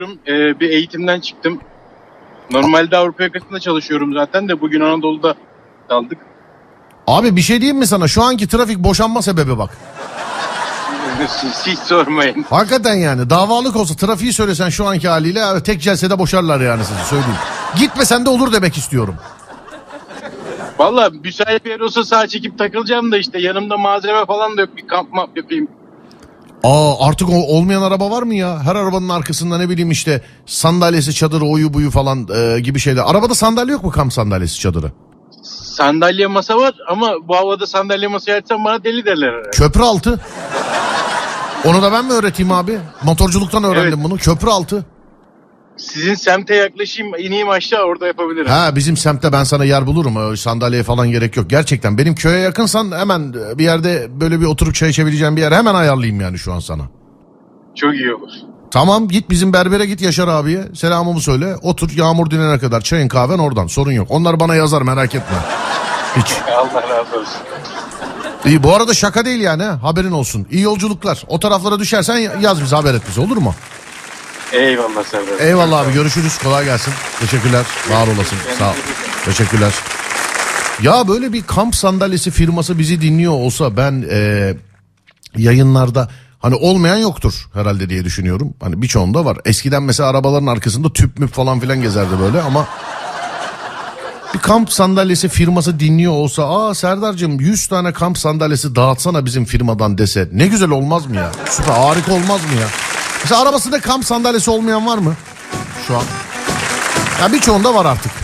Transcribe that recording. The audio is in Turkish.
Bir eğitimden çıktım. Normalde Avrupa yakasında çalışıyorum zaten de bugün Anadolu'da kaldık. Abi bir şey diyeyim mi sana? Şu anki trafik boşanma sebebi bak. Hiç sormayın. Hakikaten yani davalık olsa trafiği söylesen şu anki haliyle tek celsede boşarlar yani, sizi söyleyeyim. Gitmesen de olur demek istiyorum. Valla müsait bir yer olsa sağa çekip takılacağım da işte yanımda malzeme falan da yok, bir kamp yapayım. Artık olmayan araba var mı ya? Her arabanın arkasında ne bileyim işte sandalyesi, çadırı, oyu buyu falan gibi şeyler. Arabada sandalye yok mu, kamp sandalyesi, çadırı? Sandalye masa var ama bu havada sandalye masayı açsam bana deli derler herhalde. Köprü altı. Onu da ben mi öğreteyim abi? Motorculuktan öğrendim bunu. Köprü altı. Sizin semte yaklaşayım, ineyim aşağı, orada yapabilirim. Ha, bizim semtte ben sana yer bulurum. Sandalyeye falan gerek yok. Gerçekten benim köye yakınsan hemen bir yerde böyle bir oturup çay içebileceğim bir yer hemen ayarlayayım yani şu an sana. Çok iyi olur. Tamam, git bizim berbere, git Yaşar abiye. Selamımı söyle. Otur, yağmur dinene kadar çayın kahven oradan, sorun yok. Onlar bana yazar, merak etme. Hiç. Allah razı olsun. İyi, bu arada şaka değil yani, haberin olsun. İyi yolculuklar. O taraflara düşersen yaz bize, haber et bize, olur mu? Eyvallah Serdar. Eyvallah abi, görüşürüz, kolay gelsin. Teşekkürler, var olasın, sağ ol. Teşekkürler. Ya böyle bir kamp sandalyesi firması bizi dinliyor olsa ben yayınlarda, hani olmayan yoktur herhalde diye düşünüyorum. Hani birçoğunda var. Eskiden mesela arabaların arkasında tüp müp falan filan gezerdi böyle ama bir kamp sandalyesi firması dinliyor olsa, Serdar'cığım 100 tane kamp sandalyesi dağıtsana bizim firmadan dese, ne güzel olmaz mı ya? Süper, harika olmaz mı ya? Mesela arabasında kamp sandalyesi olmayan var mı şu an? Ya birçoğunda var artık.